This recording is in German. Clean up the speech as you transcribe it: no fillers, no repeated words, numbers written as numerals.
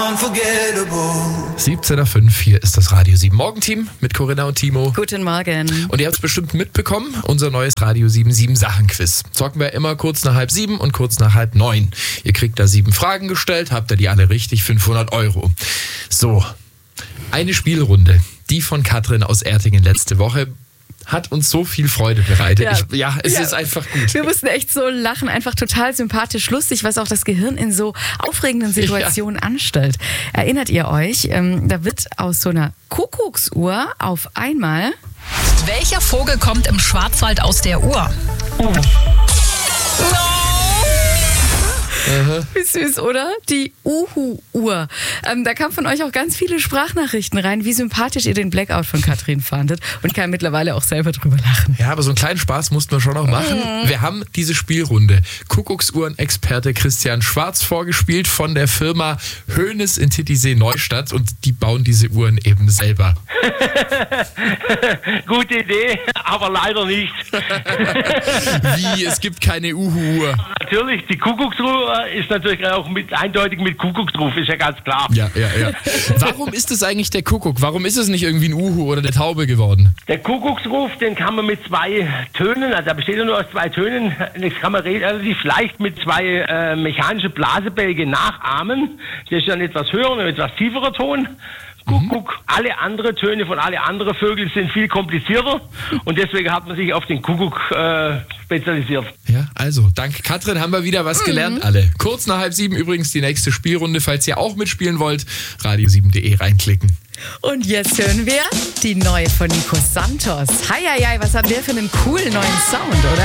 17:05, hier ist das Radio 7 Morgenteam mit Corinna und Timo. Guten Morgen. Und ihr habt es bestimmt mitbekommen, unser neues Radio 7 Sachen-Quiz. Zocken wir immer kurz nach 6:30 und kurz nach 8:30. Ihr kriegt da 7 Fragen gestellt, habt ihr die alle richtig, 500 €. So, eine Spielrunde, die von Katrin aus Ertingen letzte Woche, hat uns so viel Freude bereitet. Es ist einfach gut. Wir mussten echt so lachen, einfach total sympathisch, lustig, was auch das Gehirn in so aufregenden Situationen anstellt. Erinnert ihr euch, da wird aus so einer Kuckucksuhr auf einmal... Welcher Vogel kommt im Schwarzwald aus der Uhr? Wie süß, oder? Die Uhu-Uhr. Da kamen von euch auch ganz viele Sprachnachrichten rein, wie sympathisch ihr den Blackout von Katrin fandet. Und ich kann mittlerweile auch selber drüber lachen. Ja, aber so einen kleinen Spaß mussten wir schon noch machen. Wir haben diese Spielrunde Kuckucksuhren-Experte Christian Schwarz vorgespielt von der Firma Hoeneß in Titisee Neustadt, und die bauen diese Uhren eben selber. Gute Idee, aber leider nicht. Wie? Es gibt keine Uhu-Uhr. Natürlich, die Kuckucksuhr ist natürlich auch eindeutig mit Kuckucksruf, ist ja ganz klar. Ja. Warum ist es eigentlich der Kuckuck? Warum ist es nicht irgendwie ein Uhu oder eine Taube geworden? Der Kuckucksruf, den kann man mit 2 Tönen, also da besteht er nur aus 2 Tönen, das kann man relativ leicht mit 2 mechanischen Blasebälgen nachahmen. Das ist dann etwas höher und etwas tieferer Ton. Kuckuck. Alle anderen Töne von alle anderen Vögeln sind viel komplizierter, und deswegen hat man sich auf den Kuckuck spezialisiert. Ja, also, dank Katrin haben wir wieder was gelernt, alle. Kurz nach 6:30 übrigens die nächste Spielrunde. Falls ihr auch mitspielen wollt, radio7.de reinklicken. Und jetzt hören wir die neue von Nico Santos. Heieiei, was haben wir für einen coolen neuen Sound, oder?